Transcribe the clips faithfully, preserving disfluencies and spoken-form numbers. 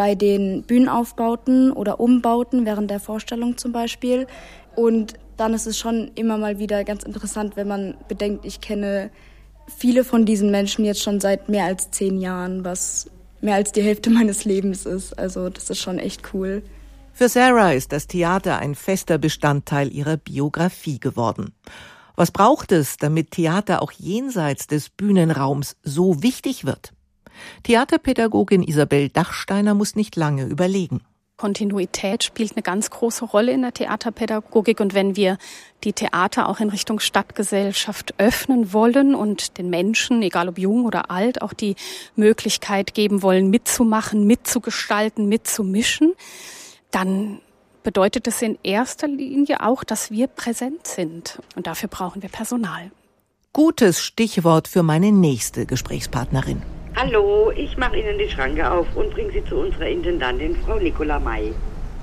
bei den Bühnenaufbauten oder Umbauten während der Vorstellung zum Beispiel. Und dann ist es schon immer mal wieder ganz interessant, wenn man bedenkt, ich kenne viele von diesen Menschen jetzt schon seit mehr als zehn Jahren, was mehr als die Hälfte meines Lebens ist. Also das ist schon echt cool. Für Sarah ist das Theater ein fester Bestandteil ihrer Biografie geworden. Was braucht es, damit Theater auch jenseits des Bühnenraums so wichtig wird? Theaterpädagogin Isabel Dachsteiner muss nicht lange überlegen. Kontinuität spielt eine ganz große Rolle in der Theaterpädagogik. Und wenn wir die Theater auch in Richtung Stadtgesellschaft öffnen wollen und den Menschen, egal ob jung oder alt, auch die Möglichkeit geben wollen, mitzumachen, mitzugestalten, mitzumischen, dann bedeutet es in erster Linie auch, dass wir präsent sind. Und dafür brauchen wir Personal. Gutes Stichwort für meine nächste Gesprächspartnerin. Hallo, ich mache Ihnen die Schranke auf und bringe Sie zu unserer Intendantin, Frau Nicola May.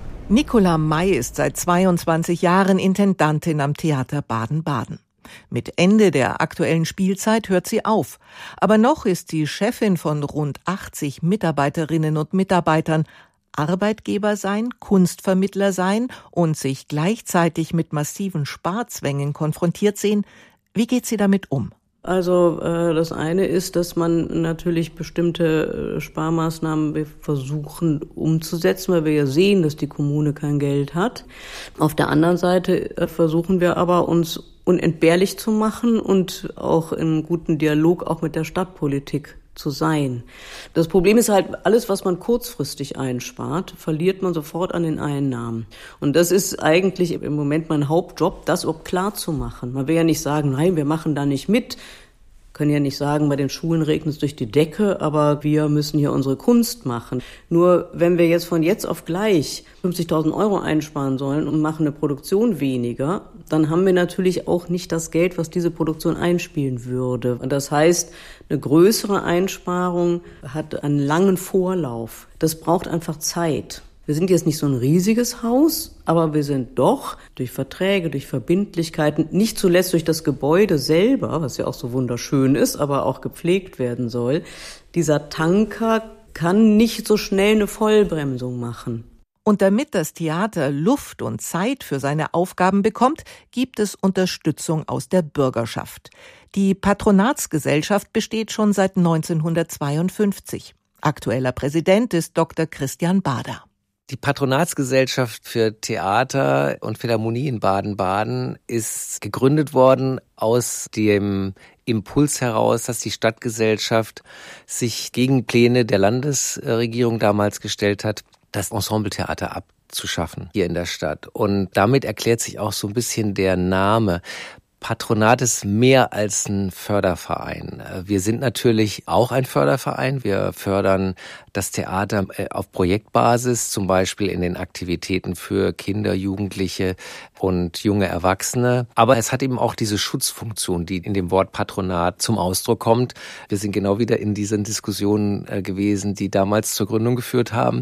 Nicola May ist seit zweiundzwanzig Jahren Intendantin am Theater Baden-Baden. Mit Ende der aktuellen Spielzeit hört sie auf. Aber noch ist sie Chefin von rund achtzig Mitarbeiterinnen und Mitarbeitern. Arbeitgeber sein, Kunstvermittler sein und sich gleichzeitig mit massiven Sparzwängen konfrontiert sehen. Wie geht sie damit um? Also äh, das eine ist, dass man natürlich bestimmte äh, Sparmaßnahmen wir versuchen umzusetzen, weil wir ja sehen, dass die Kommune kein Geld hat. Auf der anderen Seite äh, versuchen wir aber, uns unentbehrlich zu machen und auch in guten Dialog auch mit der Stadtpolitik zu sein. Das Problem ist halt, alles, was man kurzfristig einspart, verliert man sofort an den Einnahmen. Und das ist eigentlich im Moment mein Hauptjob, das auch klar zu machen. Man will ja nicht sagen, nein, wir machen da nicht mit. Können ja nicht sagen, bei den Schulen regnet es durch die Decke, aber wir müssen hier unsere Kunst machen. Nur wenn wir jetzt von jetzt auf gleich fünfzigtausend Euro einsparen sollen und machen eine Produktion weniger, dann haben wir natürlich auch nicht das Geld, was diese Produktion einspielen würde. Und das heißt, eine größere Einsparung hat einen langen Vorlauf. Das braucht einfach Zeit. Wir sind jetzt nicht so ein riesiges Haus, aber wir sind doch durch Verträge, durch Verbindlichkeiten, nicht zuletzt durch das Gebäude selber, was ja auch so wunderschön ist, aber auch gepflegt werden soll. Dieser Tanker kann nicht so schnell eine Vollbremsung machen. Und damit das Theater Luft und Zeit für seine Aufgaben bekommt, gibt es Unterstützung aus der Bürgerschaft. Die Patronatsgesellschaft besteht schon seit neunzehnhundertzweiundfünfzig. Aktueller Präsident ist Doktor Christian Bader. Die Patronatsgesellschaft für Theater und Philharmonie in Baden-Baden ist gegründet worden aus dem Impuls heraus, dass die Stadtgesellschaft sich gegen Pläne der Landesregierung damals gestellt hat, das Ensembletheater abzuschaffen hier in der Stadt. Und damit erklärt sich auch so ein bisschen der Name. Patronat ist mehr als ein Förderverein. Wir sind natürlich auch ein Förderverein. Wir fördern das Theater auf Projektbasis, zum Beispiel in den Aktivitäten für Kinder, Jugendliche und junge Erwachsene. Aber es hat eben auch diese Schutzfunktion, die in dem Wort Patronat zum Ausdruck kommt. Wir sind genau wieder in diesen Diskussionen gewesen, die damals zur Gründung geführt haben.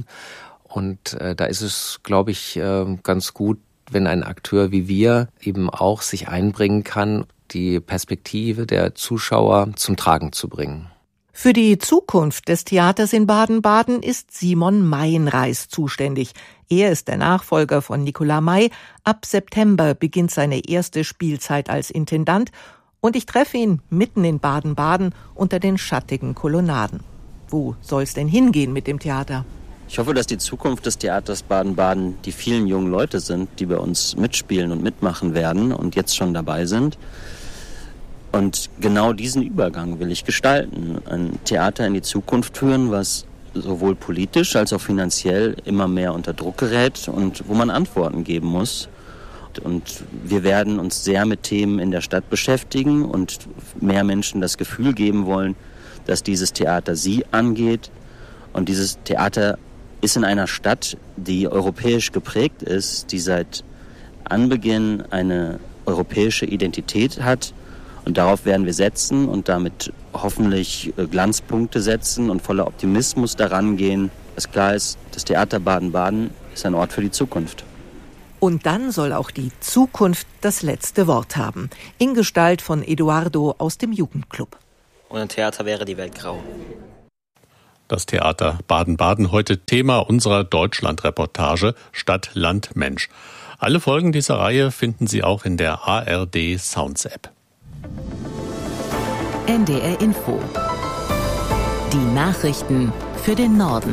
Und da ist es, glaube ich, ganz gut, wenn ein Akteur wie wir eben auch sich einbringen kann, die Perspektive der Zuschauer zum Tragen zu bringen. Für die Zukunft des Theaters in Baden-Baden ist Simon Meienreis zuständig. Er ist der Nachfolger von Nicola May. Ab September beginnt seine erste Spielzeit als Intendant und ich treffe ihn mitten in Baden-Baden unter den schattigen Kolonnaden. Wo soll's denn hingehen mit dem Theater? Ich hoffe, dass die Zukunft des Theaters Baden-Baden die vielen jungen Leute sind, die bei uns mitspielen und mitmachen werden und jetzt schon dabei sind. Und genau diesen Übergang will ich gestalten. Ein Theater in die Zukunft führen, was sowohl politisch als auch finanziell immer mehr unter Druck gerät und wo man Antworten geben muss. Und wir werden uns sehr mit Themen in der Stadt beschäftigen und mehr Menschen das Gefühl geben wollen, dass dieses Theater sie angeht. Und dieses Theater ist in einer Stadt, die europäisch geprägt ist, die seit Anbeginn eine europäische Identität hat. Und darauf werden wir setzen und damit hoffentlich Glanzpunkte setzen und voller Optimismus daran gehen, dass klar ist, das Theater Baden-Baden ist ein Ort für die Zukunft. Und dann soll auch die Zukunft das letzte Wort haben. In Gestalt von Eduardo aus dem Jugendclub. Ohne Theater wäre die Welt grau. Das Theater Baden-Baden, heute Thema unserer Deutschland-Reportage Stadt, Land, Mensch. Alle Folgen dieser Reihe finden Sie auch in der A R D Sounds App. N D R Info. Die Nachrichten für den Norden.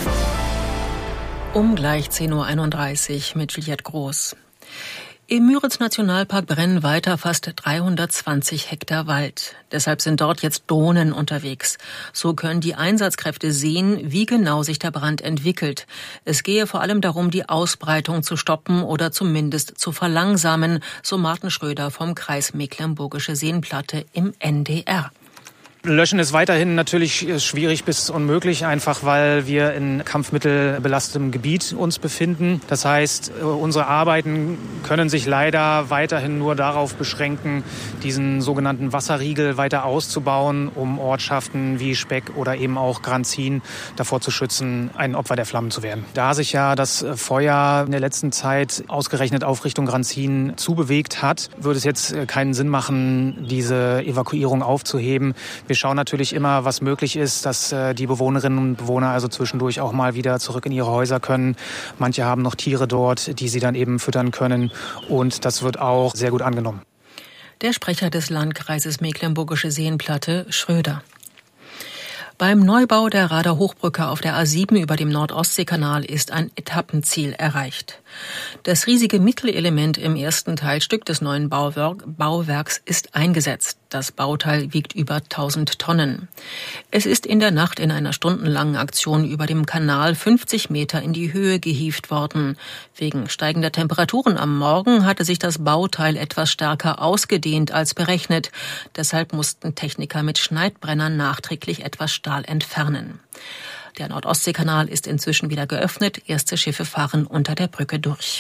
Um gleich zehn Uhr einunddreißig mit Juliette Groß. Im Müritz-Nationalpark brennen weiter fast dreihundertzwanzig Hektar Wald. Deshalb sind dort jetzt Drohnen unterwegs. So können die Einsatzkräfte sehen, wie genau sich der Brand entwickelt. Es gehe vor allem darum, die Ausbreitung zu stoppen oder zumindest zu verlangsamen, so Martin Schröder vom Kreis Mecklenburgische Seenplatte im N D R. Löschen ist weiterhin natürlich schwierig bis unmöglich, einfach weil wir in kampfmittelbelastetem Gebiet uns befinden. Das heißt, unsere Arbeiten können sich leider weiterhin nur darauf beschränken, diesen sogenannten Wasserriegel weiter auszubauen, um Ortschaften wie Speck oder eben auch Granzin davor zu schützen, ein Opfer der Flammen zu werden. Da sich ja das Feuer in der letzten Zeit ausgerechnet auf Richtung Granzin zubewegt hat, würde es jetzt keinen Sinn machen, diese Evakuierung aufzuheben. Wir schauen natürlich immer, was möglich ist, dass äh, die Bewohnerinnen und Bewohner also zwischendurch auch mal wieder zurück in ihre Häuser können. Manche haben noch Tiere dort, die sie dann eben füttern können. Und das wird auch sehr gut angenommen. Der Sprecher des Landkreises Mecklenburgische Seenplatte, Schröder. Beim Neubau der Rader Hochbrücke auf der A sieben über dem Nord-Ostsee-Kanal ist ein Etappenziel erreicht. Das riesige Mittelelement im ersten Teilstück des neuen Bauwerks ist eingesetzt. Das Bauteil wiegt über tausend Tonnen. Es ist in der Nacht in einer stundenlangen Aktion über dem Kanal fünfzig Meter in die Höhe gehievt worden. Wegen steigender Temperaturen am Morgen hatte sich das Bauteil etwas stärker ausgedehnt als berechnet. Deshalb mussten Techniker mit Schneidbrennern nachträglich etwas Stahl entfernen. Der Nord-Ostsee-Kanal ist inzwischen wieder geöffnet. Erste Schiffe fahren unter der Brücke durch.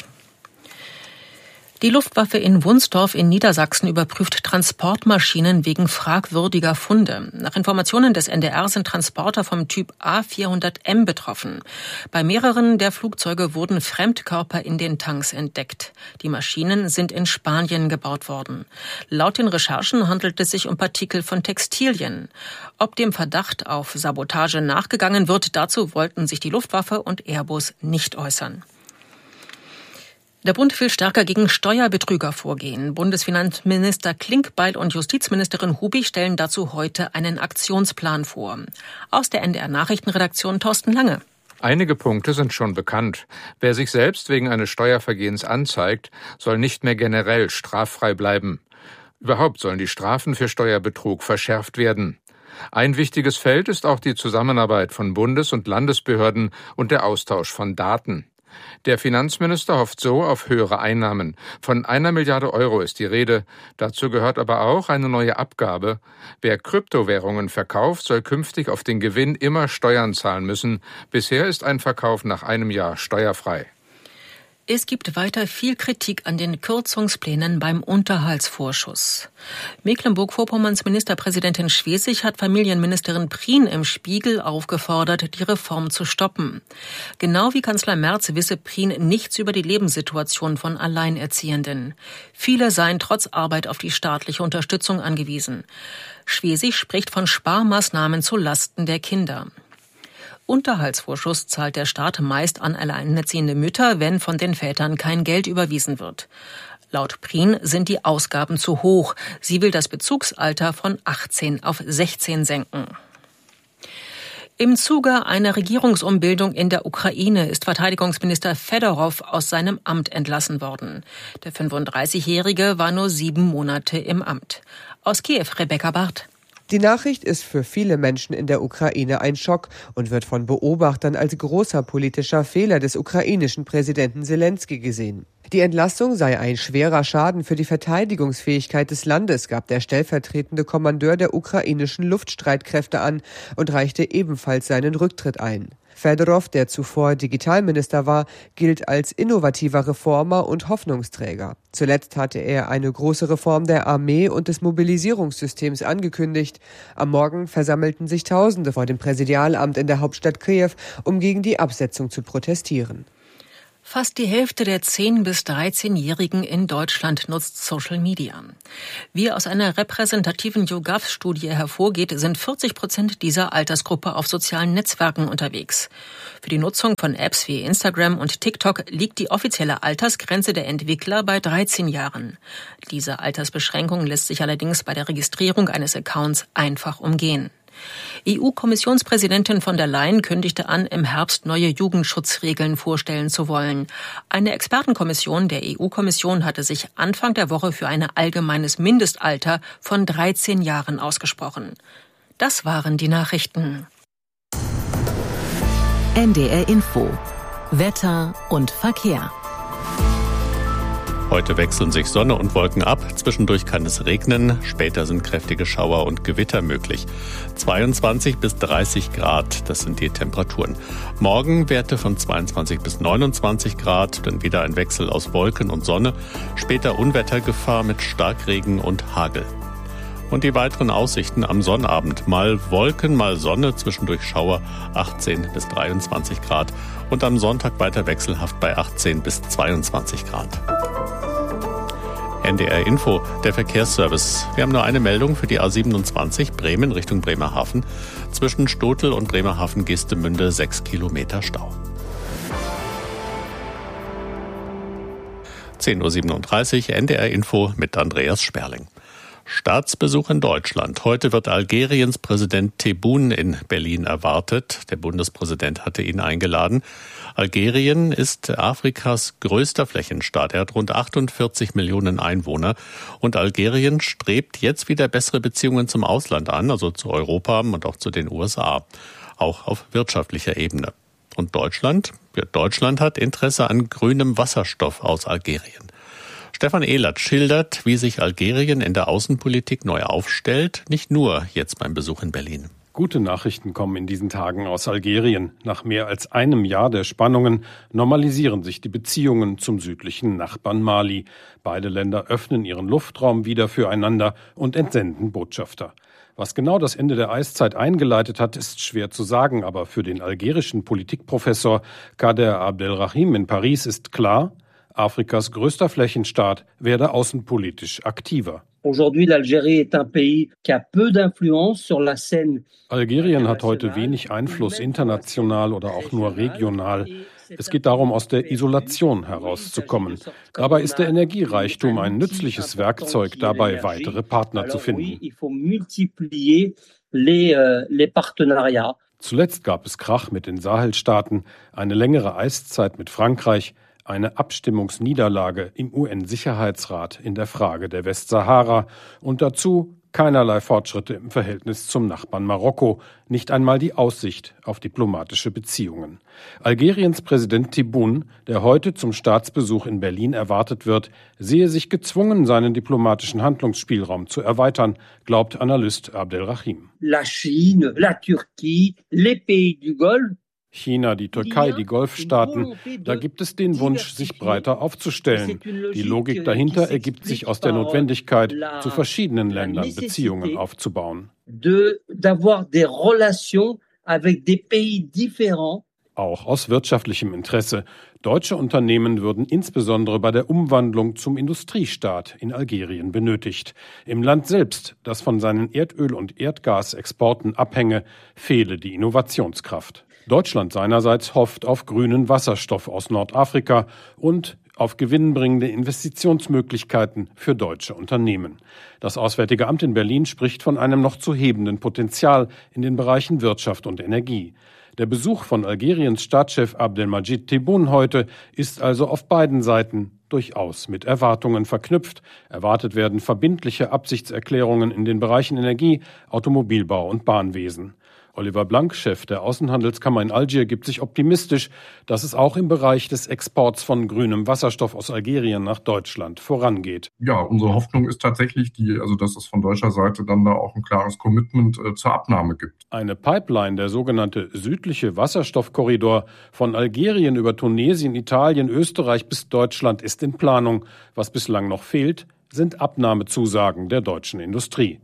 Die Luftwaffe in Wunsdorf in Niedersachsen überprüft Transportmaschinen wegen fragwürdiger Funde. Nach Informationen des N D R sind Transporter vom Typ A vierhundert M betroffen. Bei mehreren der Flugzeuge wurden Fremdkörper in den Tanks entdeckt. Die Maschinen sind in Spanien gebaut worden. Laut den Recherchen handelt es sich um Partikel von Textilien. Ob dem Verdacht auf Sabotage nachgegangen wird, dazu wollten sich die Luftwaffe und Airbus nicht äußern. Der Bund will stärker gegen Steuerbetrüger vorgehen. Bundesfinanzminister Klinkbeil und Justizministerin Hubig stellen dazu heute einen Aktionsplan vor. Aus der N D R-Nachrichtenredaktion Thorsten Lange. Einige Punkte sind schon bekannt. Wer sich selbst wegen eines Steuervergehens anzeigt, soll nicht mehr generell straffrei bleiben. Überhaupt sollen die Strafen für Steuerbetrug verschärft werden. Ein wichtiges Feld ist auch die Zusammenarbeit von Bundes- und Landesbehörden und der Austausch von Daten. Der Finanzminister hofft so auf höhere Einnahmen. Von einer Milliarde Euro ist die Rede. Dazu gehört aber auch eine neue Abgabe. Wer Kryptowährungen verkauft, soll künftig auf den Gewinn immer Steuern zahlen müssen. Bisher ist ein Verkauf nach einem Jahr steuerfrei. Es gibt weiter viel Kritik an den Kürzungsplänen beim Unterhaltsvorschuss. Mecklenburg-Vorpommerns Ministerpräsidentin Schwesig hat Familienministerin Prien im Spiegel aufgefordert, die Reform zu stoppen. Genau wie Kanzler Merz wisse Prien nichts über die Lebenssituation von Alleinerziehenden. Viele seien trotz Arbeit auf die staatliche Unterstützung angewiesen. Schwesig spricht von Sparmaßnahmen zu Lasten der Kinder. Unterhaltsvorschuss zahlt der Staat meist an alleinerziehende Mütter, wenn von den Vätern kein Geld überwiesen wird. Laut Prien sind die Ausgaben zu hoch. Sie will das Bezugsalter von achtzehn auf sechzehn senken. Im Zuge einer Regierungsumbildung in der Ukraine ist Verteidigungsminister Fedorow aus seinem Amt entlassen worden. Der fünfunddreißigjährige war nur sieben Monate im Amt. Aus Kiew, Rebecca Barth. Die Nachricht ist für viele Menschen in der Ukraine ein Schock und wird von Beobachtern als großer politischer Fehler des ukrainischen Präsidenten Selenskyj gesehen. Die Entlassung sei ein schwerer Schaden für die Verteidigungsfähigkeit des Landes, gab der stellvertretende Kommandeur der ukrainischen Luftstreitkräfte an und reichte ebenfalls seinen Rücktritt ein. Fedorow, der zuvor Digitalminister war, gilt als innovativer Reformer und Hoffnungsträger. Zuletzt hatte er eine große Reform der Armee und des Mobilisierungssystems angekündigt. Am Morgen versammelten sich Tausende vor dem Präsidialamt in der Hauptstadt Kiew, um gegen die Absetzung zu protestieren. Fast die Hälfte der zehn- bis dreizehnjährigen in Deutschland nutzt Social Media. Wie aus einer repräsentativen YouGov-Studie hervorgeht, sind vierzig Prozent dieser Altersgruppe auf sozialen Netzwerken unterwegs. Für die Nutzung von Apps wie Instagram und TikTok liegt die offizielle Altersgrenze der Entwickler bei dreizehn Jahren. Diese Altersbeschränkung lässt sich allerdings bei der Registrierung eines Accounts einfach umgehen. E U-Kommissionspräsidentin von der Leyen kündigte an, im Herbst neue Jugendschutzregeln vorstellen zu wollen. Eine Expertenkommission der E U-Kommission hatte sich Anfang der Woche für ein allgemeines Mindestalter von dreizehn Jahren ausgesprochen. Das waren die Nachrichten. N D R Info. Wetter und Verkehr. Heute wechseln sich Sonne und Wolken ab. Zwischendurch kann es regnen. Später sind kräftige Schauer und Gewitter möglich. zweiundzwanzig bis dreißig Grad, das sind die Temperaturen. Morgen Werte von zweiundzwanzig bis neunundzwanzig Grad, dann wieder ein Wechsel aus Wolken und Sonne. Später Unwettergefahr mit Starkregen und Hagel. Und die weiteren Aussichten am Sonnabend. Mal Wolken, mal Sonne, zwischendurch Schauer, achtzehn bis dreiundzwanzig Grad. Und am Sonntag weiter wechselhaft bei achtzehn bis zweiundzwanzig Grad. N D R Info, der Verkehrsservice. Wir haben nur eine Meldung für die A siebenundzwanzig Bremen Richtung Bremerhaven. Zwischen Stotel und Bremerhaven-Geestemünde sechs Kilometer Stau. zehn Uhr siebenunddreißig, N D R Info mit Andreas Sperling. Staatsbesuch in Deutschland. Heute wird Algeriens Präsident Tebboune in Berlin erwartet. Der Bundespräsident hatte ihn eingeladen. Algerien ist Afrikas größter Flächenstaat. Er hat rund achtundvierzig Millionen Einwohner. Und Algerien strebt jetzt wieder bessere Beziehungen zum Ausland an, also zu Europa und auch zu den U S A. Auch auf wirtschaftlicher Ebene. Und Deutschland? Ja, Deutschland hat Interesse an grünem Wasserstoff aus Algerien. Stefan Ehlert schildert, wie sich Algerien in der Außenpolitik neu aufstellt, nicht nur jetzt beim Besuch in Berlin. Gute Nachrichten kommen in diesen Tagen aus Algerien. Nach mehr als einem Jahr der Spannungen normalisieren sich die Beziehungen zum südlichen Nachbarn Mali. Beide Länder öffnen ihren Luftraum wieder füreinander und entsenden Botschafter. Was genau das Ende der Eiszeit eingeleitet hat, ist schwer zu sagen, aber für den algerischen Politikprofessor Kader Abdelrahim in Paris ist klar, Afrikas größter Flächenstaat werde außenpolitisch aktiver. Algerien hat heute wenig Einfluss international oder auch nur regional. Es geht darum, aus der Isolation herauszukommen. Dabei ist der Energiereichtum ein nützliches Werkzeug, dabei weitere Partner zu finden. Zuletzt gab es Krach mit den Sahelstaaten, eine längere Eiszeit mit Frankreich, eine Abstimmungsniederlage im U N-Sicherheitsrat in der Frage der Westsahara und dazu keinerlei Fortschritte im Verhältnis zum Nachbarn Marokko, nicht einmal die Aussicht auf diplomatische Beziehungen. Algeriens Präsident Tebboune, der heute zum Staatsbesuch in Berlin erwartet wird, sehe sich gezwungen, seinen diplomatischen Handlungsspielraum zu erweitern, glaubt Analyst Abdelrahim. La Chine, la Turquie, les pays du Golfe. China, die Türkei, die Golfstaaten, da gibt es den Wunsch, sich breiter aufzustellen. Die Logik dahinter ergibt sich aus der Notwendigkeit, zu verschiedenen Ländern Beziehungen aufzubauen. Auch aus wirtschaftlichem Interesse. Deutsche Unternehmen würden insbesondere bei der Umwandlung zum Industriestaat in Algerien benötigt. Im Land selbst, das von seinen Erdöl- und Erdgasexporten abhänge, fehle die Innovationskraft. Deutschland seinerseits hofft auf grünen Wasserstoff aus Nordafrika und auf gewinnbringende Investitionsmöglichkeiten für deutsche Unternehmen. Das Auswärtige Amt in Berlin spricht von einem noch zu hebenden Potenzial in den Bereichen Wirtschaft und Energie. Der Besuch von Algeriens Staatschef Abdelmadjid Tebboune heute ist also auf beiden Seiten durchaus mit Erwartungen verknüpft. Erwartet werden verbindliche Absichtserklärungen in den Bereichen Energie, Automobilbau und Bahnwesen. Oliver Blank, Chef der Außenhandelskammer in Algier, gibt sich optimistisch, dass es auch im Bereich des Exports von grünem Wasserstoff aus Algerien nach Deutschland vorangeht. Ja, unsere Hoffnung ist tatsächlich die, also dass es von deutscher Seite dann da auch ein klares Commitment äh, zur Abnahme gibt. Eine Pipeline, der sogenannte südliche Wasserstoffkorridor von Algerien über Tunesien, Italien, Österreich bis Deutschland ist in Planung. Was bislang noch fehlt, sind Abnahmezusagen der deutschen Industrie.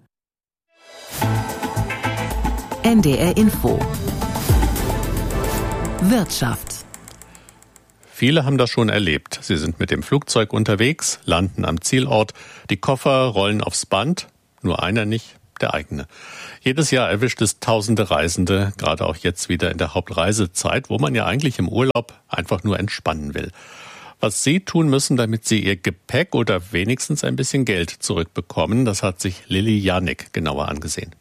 N D R Info. Wirtschaft. Viele haben das schon erlebt. Sie sind mit dem Flugzeug unterwegs, landen am Zielort, die Koffer rollen aufs Band, nur einer nicht, der eigene. Jedes Jahr erwischt es tausende Reisende, gerade auch jetzt wieder in der Hauptreisezeit, wo man ja eigentlich im Urlaub einfach nur entspannen will. Was Sie tun müssen, damit Sie Ihr Gepäck oder wenigstens ein bisschen Geld zurückbekommen, das hat sich Lilly Janik genauer angesehen.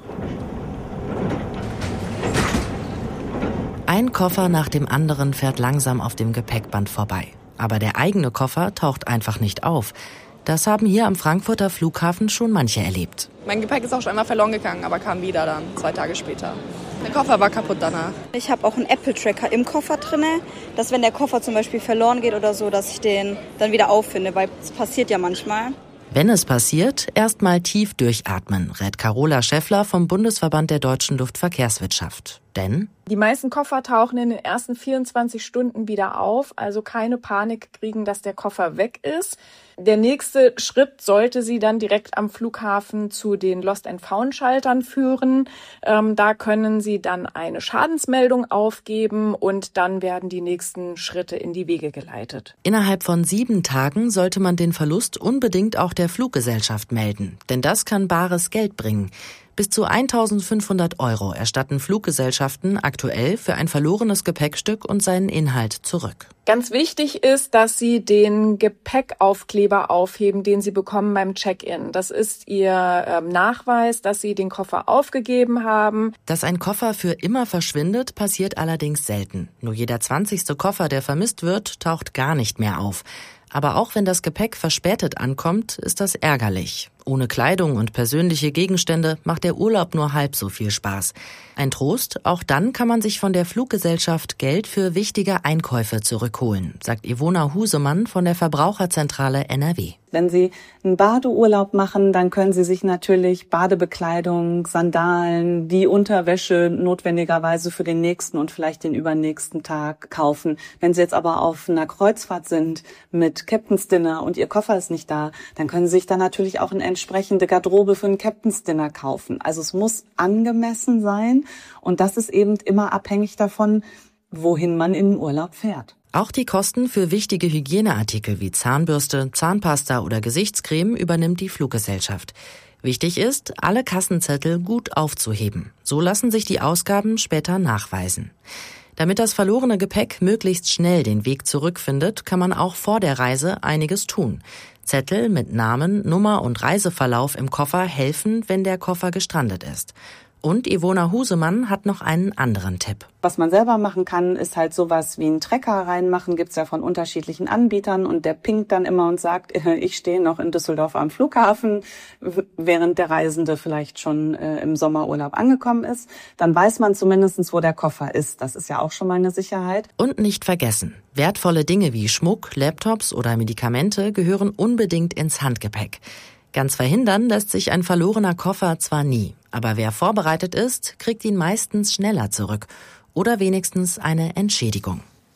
Ein Koffer nach dem anderen fährt langsam auf dem Gepäckband vorbei. Aber der eigene Koffer taucht einfach nicht auf. Das haben hier am Frankfurter Flughafen schon manche erlebt. Mein Gepäck ist auch schon einmal verloren gegangen, aber kam wieder dann, zwei Tage später. Der Koffer war kaputt danach. Ich habe auch einen Apple-Tracker im Koffer drin, dass wenn der Koffer zum Beispiel verloren geht oder so, dass ich den dann wieder auffinde, weil es passiert ja manchmal. Wenn es passiert, erst mal tief durchatmen, rät Carola Schäffler vom Bundesverband der deutschen Luftverkehrswirtschaft. Denn die meisten Koffer tauchen in den ersten vierundzwanzig Stunden wieder auf, also keine Panik kriegen, dass der Koffer weg ist. Der nächste Schritt sollte Sie dann direkt am Flughafen zu den Lost-and-Found-Schaltern führen. Ähm, da können Sie dann eine Schadensmeldung aufgeben und dann werden die nächsten Schritte in die Wege geleitet. Innerhalb von sieben Tagen sollte man den Verlust unbedingt auch der Fluggesellschaft melden, denn das kann bares Geld bringen. Bis zu eintausendfünfhundert Euro erstatten Fluggesellschaften aktuell für ein verlorenes Gepäckstück und seinen Inhalt zurück. Ganz wichtig ist, dass Sie den Gepäckaufkleber aufheben, den Sie bekommen beim Check-in. Das ist Ihr äh, Nachweis, dass Sie den Koffer aufgegeben haben. Dass ein Koffer für immer verschwindet, passiert allerdings selten. Nur jeder zwanzigste Koffer, der vermisst wird, taucht gar nicht mehr auf. Aber auch wenn das Gepäck verspätet ankommt, ist das ärgerlich. Ohne Kleidung und persönliche Gegenstände macht der Urlaub nur halb so viel Spaß. Ein Trost, auch dann kann man sich von der Fluggesellschaft Geld für wichtige Einkäufe zurückholen, sagt Ivona Husemann von der Verbraucherzentrale N R W. Wenn Sie einen Badeurlaub machen, dann können Sie sich natürlich Badebekleidung, Sandalen, die Unterwäsche notwendigerweise für den nächsten und vielleicht den übernächsten Tag kaufen. Wenn Sie jetzt aber auf einer Kreuzfahrt sind mit Captain's Dinner und Ihr Koffer ist nicht da, dann können Sie sich da natürlich auch eine entsprechende Garderobe für ein Captain's Dinner kaufen. Also es muss angemessen sein und das ist eben immer abhängig davon, wohin man in den Urlaub fährt. Auch die Kosten für wichtige Hygieneartikel wie Zahnbürste, Zahnpasta oder Gesichtscreme übernimmt die Fluggesellschaft. Wichtig ist, alle Kassenzettel gut aufzuheben. So lassen sich die Ausgaben später nachweisen. Damit das verlorene Gepäck möglichst schnell den Weg zurückfindet, kann man auch vor der Reise einiges tun. Zettel mit Namen, Nummer und Reiseverlauf im Koffer helfen, wenn der Koffer gestrandet ist. Und Ivona Husemann hat noch einen anderen Tipp. Was man selber machen kann, ist halt sowas wie einen Trecker reinmachen. Gibt's ja von unterschiedlichen Anbietern und der pinkt dann immer und sagt, ich stehe noch in Düsseldorf am Flughafen, während der Reisende vielleicht schon äh, im Sommerurlaub angekommen ist. Dann weiß man zumindest, wo der Koffer ist. Das ist ja auch schon mal eine Sicherheit. Und nicht vergessen, wertvolle Dinge wie Schmuck, Laptops oder Medikamente gehören unbedingt ins Handgepäck. Ganz verhindern lässt sich ein verlorener Koffer zwar nie, aber wer vorbereitet ist, kriegt ihn meistens schneller zurück oder wenigstens eine Entschädigung.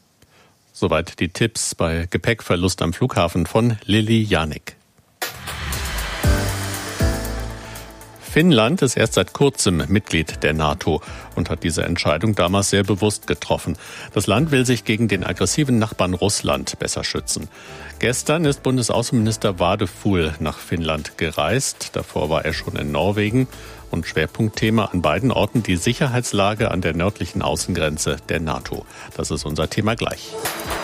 Soweit die Tipps bei Gepäckverlust am Flughafen von Lilly Janik. Finnland ist erst seit kurzem Mitglied der NATO und hat diese Entscheidung damals sehr bewusst getroffen. Das Land will sich gegen den aggressiven Nachbarn Russland besser schützen. Gestern ist Bundesaußenminister Wadefuhl nach Finnland gereist. Davor war er schon in Norwegen. Und Schwerpunktthema an beiden Orten die Sicherheitslage an der nördlichen Außengrenze der NATO. Das ist unser Thema gleich.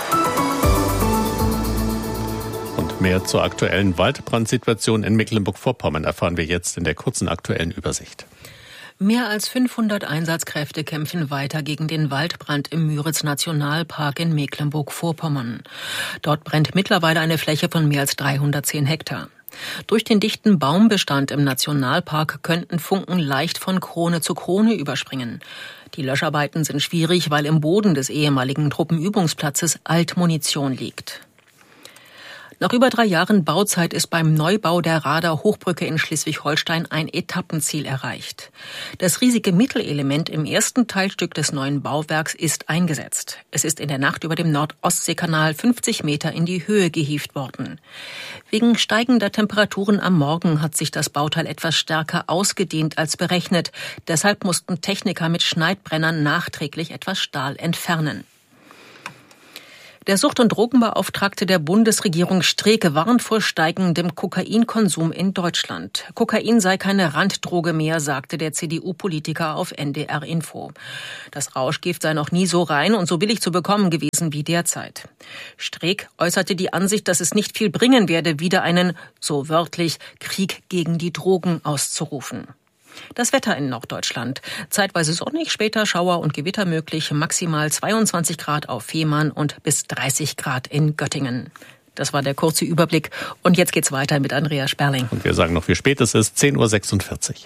Und mehr zur aktuellen Waldbrandsituation in Mecklenburg-Vorpommern erfahren wir jetzt in der kurzen aktuellen Übersicht. Mehr als fünfhundert Einsatzkräfte kämpfen weiter gegen den Waldbrand im Müritz-Nationalpark in Mecklenburg-Vorpommern. Dort brennt mittlerweile eine Fläche von mehr als dreihundertzehn Hektar. Durch den dichten Baumbestand im Nationalpark könnten Funken leicht von Krone zu Krone überspringen. Die Löscharbeiten sind schwierig, weil im Boden des ehemaligen Truppenübungsplatzes Altmunition liegt. Nach über drei Jahren Bauzeit ist beim Neubau der Rader Hochbrücke in Schleswig-Holstein ein Etappenziel erreicht. Das riesige Mittelelement im ersten Teilstück des neuen Bauwerks ist eingesetzt. Es ist in der Nacht über dem Nord-Ostsee-Kanal fünfzig Meter in die Höhe gehievt worden. Wegen steigender Temperaturen am Morgen hat sich das Bauteil etwas stärker ausgedehnt als berechnet. Deshalb mussten Techniker mit Schneidbrennern nachträglich etwas Stahl entfernen. Der Sucht- und Drogenbeauftragte der Bundesregierung Streeck warnt vor steigendem Kokainkonsum in Deutschland. Kokain sei keine Randdroge mehr, sagte der C D U-Politiker auf N D R Info. Das Rauschgift sei noch nie so rein und so billig zu bekommen gewesen wie derzeit. Streeck äußerte die Ansicht, dass es nicht viel bringen werde, wieder einen, so wörtlich, Krieg gegen die Drogen auszurufen. Das Wetter in Norddeutschland. Zeitweise sonnig, später Schauer und Gewitter möglich, maximal zweiundzwanzig Grad auf Fehmarn und bis dreißig Grad in Göttingen. Das war der kurze Überblick. Und jetzt geht's weiter mit Andrea Sperling. Und wir sagen noch, wie spät es ist, zehn Uhr sechsundvierzig.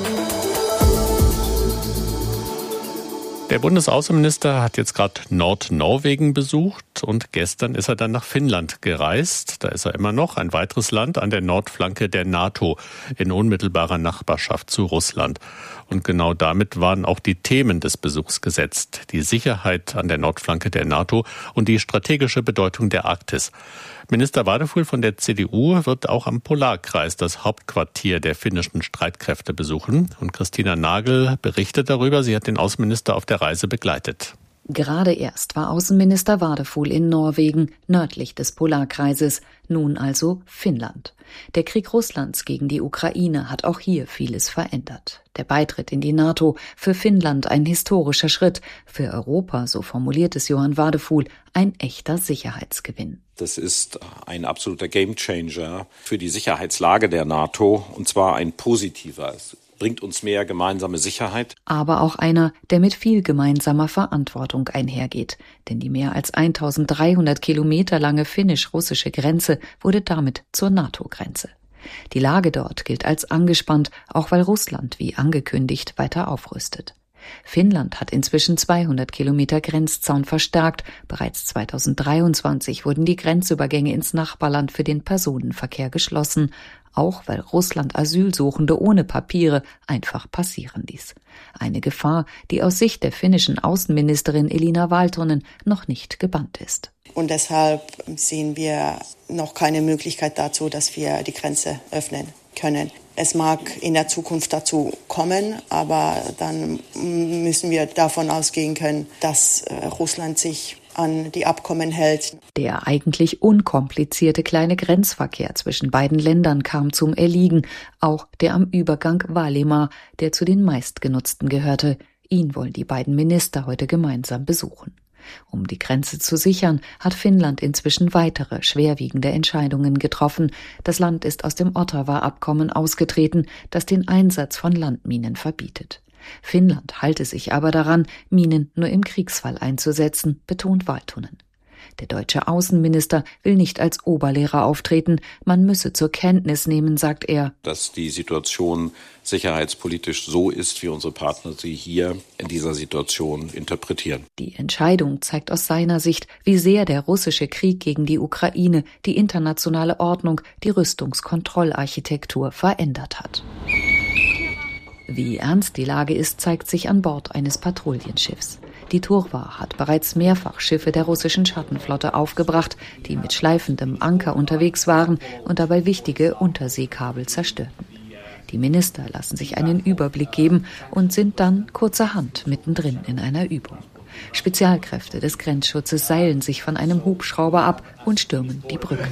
Der Bundesaußenminister hat jetzt gerade Nordnorwegen besucht und gestern ist er dann nach Finnland gereist. Da ist er immer noch, ein weiteres Land an der Nordflanke der NATO in unmittelbarer Nachbarschaft zu Russland. Und genau damit waren auch die Themen des Besuchs gesetzt. Die Sicherheit an der Nordflanke der NATO und die strategische Bedeutung der Arktis. Minister Wadefuhl von der C D U wird auch am Polarkreis, das Hauptquartier der finnischen Streitkräfte, besuchen. Und Christina Nagel berichtet darüber. Sie hat den Außenminister auf der Reise begleitet. Gerade erst war Außenminister Wadefuhl in Norwegen, nördlich des Polarkreises, nun also Finnland. Der Krieg Russlands gegen die Ukraine hat auch hier vieles verändert. Der Beitritt in die NATO, für Finnland ein historischer Schritt, für Europa, so formuliert es Johann Wadefuhl, ein echter Sicherheitsgewinn. Das ist ein absoluter Gamechanger für die Sicherheitslage der NATO, und zwar ein positiver. Es bringt uns mehr gemeinsame Sicherheit. Aber auch einer, der mit viel gemeinsamer Verantwortung einhergeht. Denn die mehr als eintausenddreihundert Kilometer lange finnisch-russische Grenze wurde damit zur NATO-Grenze. Die Lage dort gilt als angespannt, auch weil Russland, wie angekündigt, weiter aufrüstet. Finnland hat inzwischen zweihundert Kilometer Grenzzaun verstärkt. Bereits zweitausenddreiundzwanzig wurden die Grenzübergänge ins Nachbarland für den Personenverkehr geschlossen, auch weil Russland Asylsuchende ohne Papiere einfach passieren ließ. Eine Gefahr, die aus Sicht der finnischen Außenministerin Elina Valtonen noch nicht gebannt ist. Und deshalb sehen wir noch keine Möglichkeit dazu, dass wir die Grenze öffnen können. Es mag in der Zukunft dazu kommen, aber dann müssen wir davon ausgehen können, dass Russland sich an die Abkommen hält. Der eigentlich unkomplizierte kleine Grenzverkehr zwischen beiden Ländern kam zum Erliegen, auch der am Übergang Vaalimaa, der zu den meistgenutzten gehörte. Ihn wollen die beiden Minister heute gemeinsam besuchen. Um die Grenze zu sichern, hat Finnland inzwischen weitere schwerwiegende Entscheidungen getroffen. Das Land ist aus dem Ottawa-Abkommen ausgetreten, das den Einsatz von Landminen verbietet. Finnland halte sich aber daran, Minen nur im Kriegsfall einzusetzen, betont Valtonen. Der deutsche Außenminister will nicht als Oberlehrer auftreten, man müsse zur Kenntnis nehmen, sagt er, dass die Situation sicherheitspolitisch so ist, wie unsere Partner sie hier in dieser Situation interpretieren. Die Entscheidung zeigt aus seiner Sicht, wie sehr der russische Krieg gegen die Ukraine die internationale Ordnung, die Rüstungskontrollarchitektur verändert hat. Wie ernst die Lage ist, zeigt sich an Bord eines Patrouillenschiffs. Die Turwa hat bereits mehrfach Schiffe der russischen Schattenflotte aufgebracht, die mit schleifendem Anker unterwegs waren und dabei wichtige Unterseekabel zerstörten. Die Minister lassen sich einen Überblick geben und sind dann kurzerhand mittendrin in einer Übung. Spezialkräfte des Grenzschutzes seilen sich von einem Hubschrauber ab und stürmen die Brücke.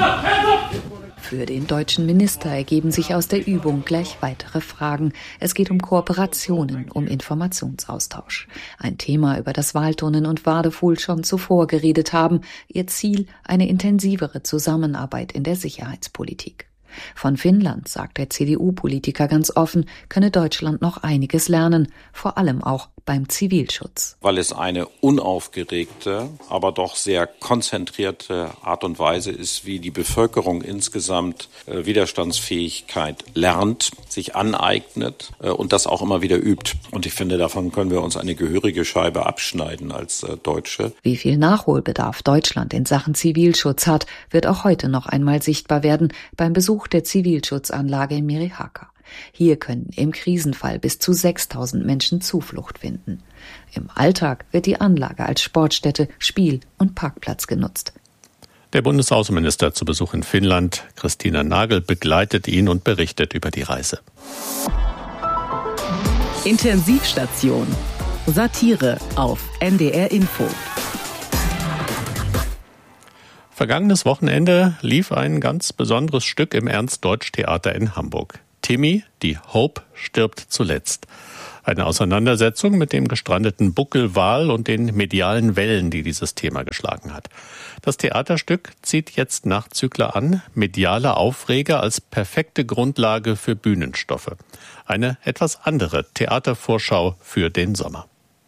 Für den deutschen Minister ergeben sich aus der Übung gleich weitere Fragen. Es geht um Kooperationen, um Informationsaustausch. Ein Thema, über das Valtonen und Wadefuhl schon zuvor geredet haben. Ihr Ziel, eine intensivere Zusammenarbeit in der Sicherheitspolitik. Von Finnland, sagt der C D U-Politiker ganz offen, könne Deutschland noch einiges lernen, vor allem auch beim Zivilschutz. Weil es eine unaufgeregte, aber doch sehr konzentrierte Art und Weise ist, wie die Bevölkerung insgesamt äh, Widerstandsfähigkeit lernt, sich aneignet äh, und das auch immer wieder übt. Und ich finde, davon können wir uns eine gehörige Scheibe abschneiden als äh, Deutsche. Wie viel Nachholbedarf Deutschland in Sachen Zivilschutz hat, wird auch heute noch einmal sichtbar werden beim Besuch der Zivilschutzanlage in Merihaka. Hier können im Krisenfall bis zu sechstausend Menschen Zuflucht finden. Im Alltag wird die Anlage als Sportstätte, Spiel- und Parkplatz genutzt. Der Bundesaußenminister zu Besuch in Finnland, Christina Nagel, begleitet ihn und berichtet über die Reise. Intensivstation. Satire auf N D R Info. Vergangenes Wochenende lief ein ganz besonderes Stück im Ernst-Deutsch-Theater in Hamburg. Timmy, die Hope, stirbt zuletzt. Eine Auseinandersetzung mit dem gestrandeten Buckelwal und den medialen Wellen, die dieses Thema geschlagen hat. Das Theaterstück zieht jetzt Nachzügler an, mediale Aufreger als perfekte Grundlage für Bühnenstoffe. Eine etwas andere Theatervorschau für den Sommer.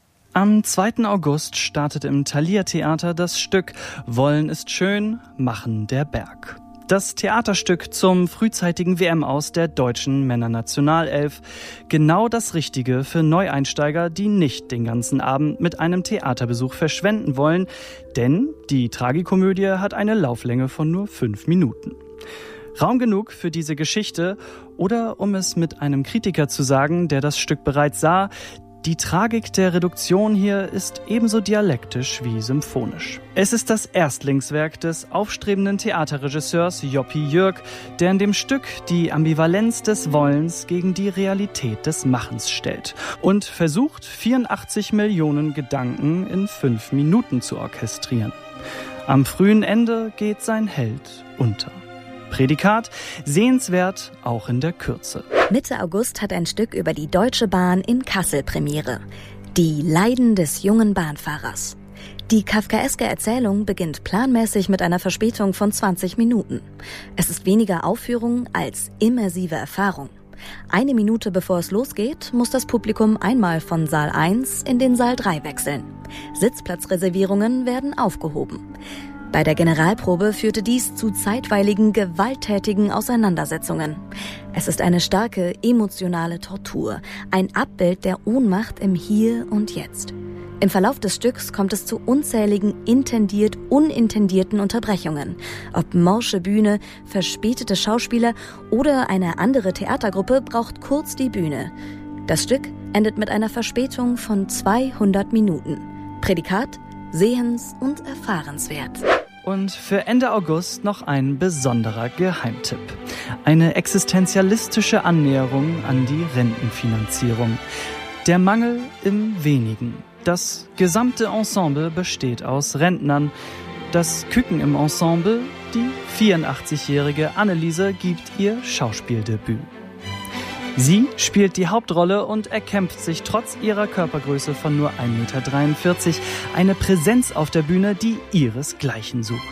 Am zweiten August startet im Thalia Theater das Stück Wollen ist schön, machen der Berg. Das Theaterstück zum frühzeitigen W M-Aus der deutschen Männernationalelf. Genau das Richtige für Neueinsteiger, die nicht den ganzen Abend mit einem Theaterbesuch verschwenden wollen, denn die Tragikomödie hat eine Lauflänge von nur fünf Minuten. Raum genug für diese Geschichte oder, um es mit einem Kritiker zu sagen, der das Stück bereits sah, die Tragik der Reduktion hier ist ebenso dialektisch wie symphonisch. Es ist das Erstlingswerk des aufstrebenden Theaterregisseurs Joppi Jürg, der in dem Stück die Ambivalenz des Wollens gegen die Realität des Machens stellt und versucht, vierundachtzig Millionen Gedanken in fünf Minuten zu orchestrieren. Am frühen Ende geht sein Held unter. Prädikat, sehenswert auch in der Kürze. Mitte August hat ein Stück über die Deutsche Bahn in Kassel Premiere. Die Leiden des jungen Bahnfahrers. Die kafkaeske Erzählung beginnt planmäßig mit einer Verspätung von zwanzig Minuten. Es ist weniger Aufführung als immersive Erfahrung. Eine Minute bevor es losgeht, muss das Publikum einmal von Saal eins in den Saal drei wechseln. Sitzplatzreservierungen werden aufgehoben. Bei der Generalprobe führte dies zu zeitweiligen, gewalttätigen Auseinandersetzungen. Es ist eine starke, emotionale Tortur, ein Abbild der Ohnmacht im Hier und Jetzt. Im Verlauf des Stücks kommt es zu unzähligen intendiert unintendierten Unterbrechungen. Ob morsche Bühne, verspätete Schauspieler oder eine andere Theatergruppe braucht kurz die Bühne. Das Stück endet mit einer Verspätung von zweihundert Minuten. Prädikat: sehens- und erfahrenswert. Und für Ende August noch ein besonderer Geheimtipp. Eine existenzialistische Annäherung an die Rentenfinanzierung. Der Mangel im Wenigen. Das gesamte Ensemble besteht aus Rentnern. Das Küken im Ensemble, die vierundachtzig-jährige Anneliese, gibt ihr Schauspieldebüt. Sie spielt die Hauptrolle und erkämpft sich trotz ihrer Körpergröße von nur ein Meter dreiundvierzig eine Präsenz auf der Bühne, die ihresgleichen sucht.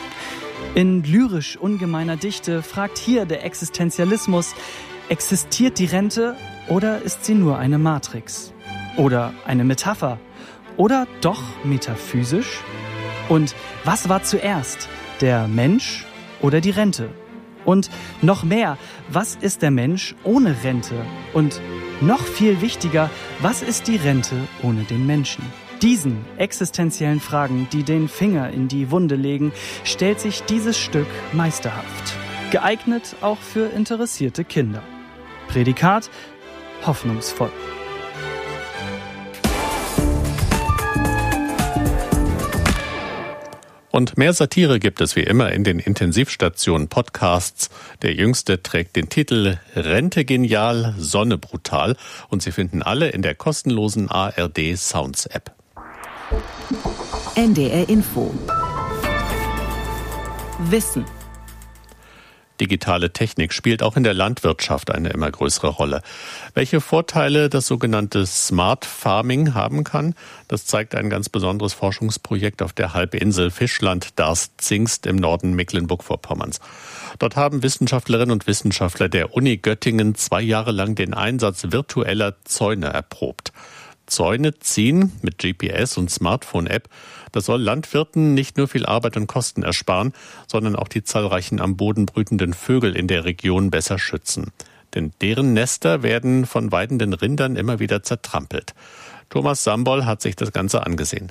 In lyrisch ungemeiner Dichte fragt hier der Existenzialismus: Existiert die Rente oder ist sie nur eine Matrix? Oder eine Metapher? Oder doch metaphysisch? Und was war zuerst, der Mensch oder die Rente? Und noch mehr, was ist der Mensch ohne Rente? Und noch viel wichtiger, was ist die Rente ohne den Menschen? Diesen existenziellen Fragen, die den Finger in die Wunde legen, stellt sich dieses Stück meisterhaft. Geeignet auch für interessierte Kinder. Prädikat: hoffnungsvoll. Und mehr Satire gibt es wie immer in den Intensivstationen Podcasts. Der jüngste trägt den Titel Rente genial, Sonne brutal. Und Sie finden alle in der kostenlosen A R D Sounds App. N D R Info. Wissen. Digitale Technik spielt auch in der Landwirtschaft eine immer größere Rolle. Welche Vorteile das sogenannte Smart Farming haben kann, das zeigt ein ganz besonderes Forschungsprojekt auf der Halbinsel Fischland Darß-Zingst im Norden Mecklenburg-Vorpommerns. Dort haben Wissenschaftlerinnen und Wissenschaftler der Uni Göttingen zwei Jahre lang den Einsatz virtueller Zäune erprobt. Zäune ziehen mit G P S und Smartphone-App. Das soll Landwirten nicht nur viel Arbeit und Kosten ersparen, sondern auch die zahlreichen am Boden brütenden Vögel in der Region besser schützen. Denn deren Nester werden von weidenden Rindern immer wieder zertrampelt. Thomas Sambol hat sich das Ganze angesehen.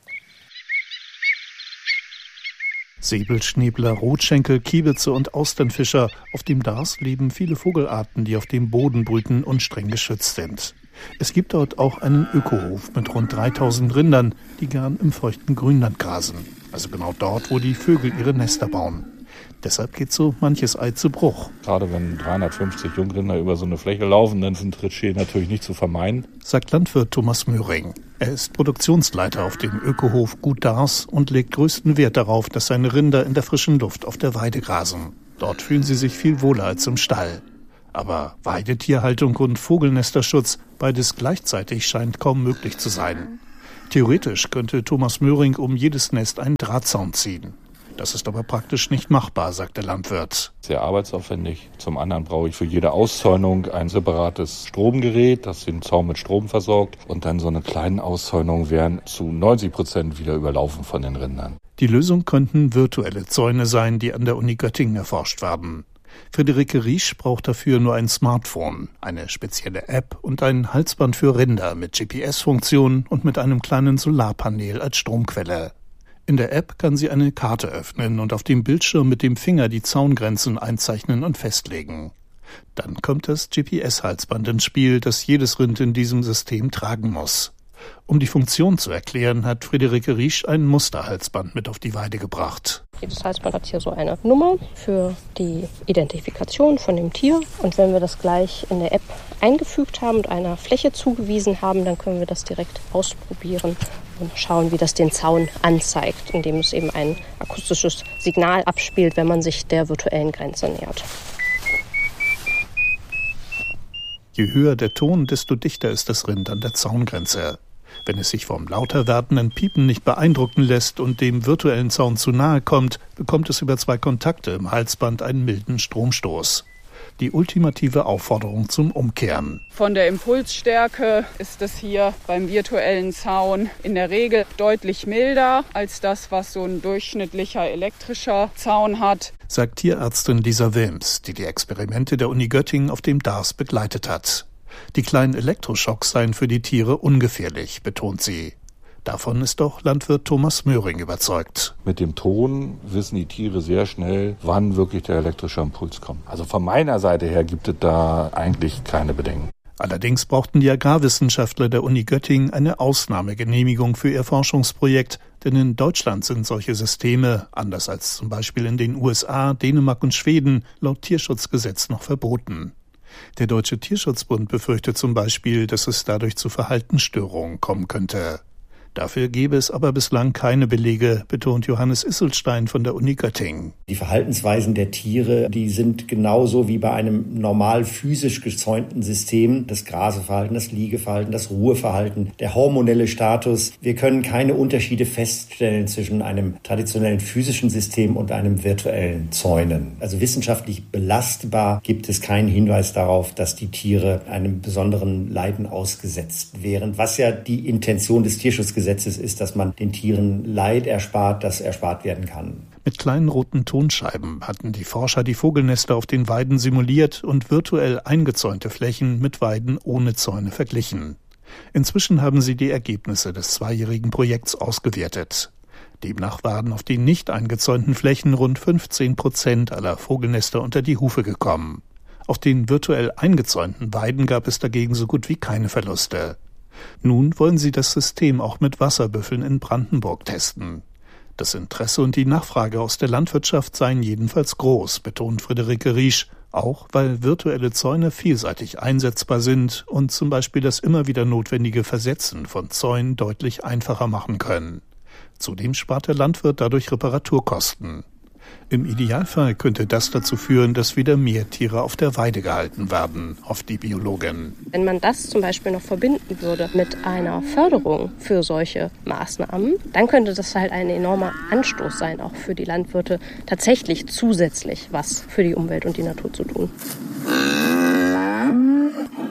Säbelschnäbler, Rotschenkel, Kiebitze und Austernfischer. Auf dem Darß leben viele Vogelarten, die auf dem Boden brüten und streng geschützt sind. Es gibt dort auch einen Ökohof mit rund dreitausend Rindern, die gern im feuchten Grünland grasen. Also genau dort, wo die Vögel ihre Nester bauen. Deshalb geht so manches Ei zu Bruch. Gerade wenn dreihundertfünfzig Jungrinder über so eine Fläche laufen, dann sind Trittschäden natürlich nicht zu vermeiden. Sagt Landwirt Thomas Möhring. Er ist Produktionsleiter auf dem Ökohof Gut Dars und legt größten Wert darauf, dass seine Rinder in der frischen Luft auf der Weide grasen. Dort fühlen sie sich viel wohler als im Stall. Aber Weidetierhaltung und Vogelnesterschutz, beides gleichzeitig, scheint kaum möglich zu sein. Theoretisch könnte Thomas Möhring um jedes Nest einen Drahtzaun ziehen. Das ist aber praktisch nicht machbar, sagt der Landwirt. Sehr arbeitsaufwendig. Zum anderen brauche ich für jede Auszäunung ein separates Stromgerät, das den Zaun mit Strom versorgt. Und dann so eine kleine Auszäunung wären zu neunzig Prozent wieder überlaufen von den Rindern. Die Lösung könnten virtuelle Zäune sein, die an der Uni Göttingen erforscht werden. Friederike Riesch braucht dafür nur ein Smartphone, eine spezielle App und ein Halsband für Rinder mit G P S-Funktion und mit einem kleinen Solarpanel als Stromquelle. In der App kann sie eine Karte öffnen und auf dem Bildschirm mit dem Finger die Zaungrenzen einzeichnen und festlegen. Dann kommt das G P S-Halsband ins Spiel, das jedes Rind in diesem System tragen muss. Um die Funktion zu erklären, hat Friederike Riesch ein Musterhalsband mit auf die Weide gebracht. Jedes Halsband hat hier so eine Nummer für die Identifikation von dem Tier. Und wenn wir das gleich in der App eingefügt haben und einer Fläche zugewiesen haben, dann können wir das direkt ausprobieren und schauen, wie das den Zaun anzeigt, indem es eben ein akustisches Signal abspielt, wenn man sich der virtuellen Grenze nähert. Je höher der Ton, desto dichter ist das Rind an der Zaungrenze. Wenn es sich vom lauter werdenden Piepen nicht beeindrucken lässt und dem virtuellen Zaun zu nahe kommt, bekommt es über zwei Kontakte im Halsband einen milden Stromstoß. Die ultimative Aufforderung zum Umkehren. Von der Impulsstärke ist es hier beim virtuellen Zaun in der Regel deutlich milder als das, was so ein durchschnittlicher elektrischer Zaun hat, sagt Tierärztin Lisa Wilms, die die Experimente der Uni Göttingen auf dem Dars begleitet hat. Die kleinen Elektroschocks seien für die Tiere ungefährlich, betont sie. Davon ist auch Landwirt Thomas Möhring überzeugt. Mit dem Ton wissen die Tiere sehr schnell, wann wirklich der elektrische Impuls kommt. Also von meiner Seite her gibt es da eigentlich keine Bedenken. Allerdings brauchten die Agrarwissenschaftler der Uni Göttingen eine Ausnahmegenehmigung für ihr Forschungsprojekt, denn in Deutschland sind solche Systeme, anders als zum Beispiel in den U S A, Dänemark und Schweden, laut Tierschutzgesetz noch verboten. Der Deutsche Tierschutzbund befürchtet zum Beispiel, dass es dadurch zu Verhaltensstörungen kommen könnte. Dafür gäbe es aber bislang keine Belege, betont Johannes Isselstein von der Uni Göttingen. Die Verhaltensweisen der Tiere, die sind genauso wie bei einem normal physisch gezäunten System. Das Graseverhalten, das Liegeverhalten, das Ruheverhalten, der hormonelle Status. Wir können keine Unterschiede feststellen zwischen einem traditionellen physischen System und einem virtuellen Zäunen. Also wissenschaftlich belastbar gibt es keinen Hinweis darauf, dass die Tiere einem besonderen Leiden ausgesetzt wären, was ja die Intention des Tierschutzgesetzes ist, dass man den Tieren Leid erspart, das erspart werden kann. Mit kleinen roten Tonscheiben hatten die Forscher die Vogelnester auf den Weiden simuliert und virtuell eingezäunte Flächen mit Weiden ohne Zäune verglichen. Inzwischen haben sie die Ergebnisse des zweijährigen Projekts ausgewertet. Demnach waren auf den nicht eingezäunten Flächen rund fünfzehn Prozent aller Vogelnester unter die Hufe gekommen. Auf den virtuell eingezäunten Weiden gab es dagegen so gut wie keine Verluste. Nun wollen sie das System auch mit Wasserbüffeln in Brandenburg testen. Das Interesse und die Nachfrage aus der Landwirtschaft seien jedenfalls groß, betont Friederike Riesch, auch weil virtuelle Zäune vielseitig einsetzbar sind und zum Beispiel das immer wieder notwendige Versetzen von Zäunen deutlich einfacher machen können. Zudem spart der Landwirt dadurch Reparaturkosten. Im Idealfall könnte das dazu führen, dass wieder mehr Tiere auf der Weide gehalten werden, hofft die Biologin. Wenn man das zum Beispiel noch verbinden würde mit einer Förderung für solche Maßnahmen, dann könnte das halt ein enormer Anstoß sein, auch für die Landwirte, tatsächlich zusätzlich was für die Umwelt und die Natur zu tun.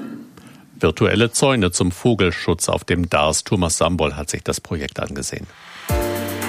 Virtuelle Zäune zum Vogelschutz auf dem Dars. Thomas Sambol hat sich das Projekt angesehen.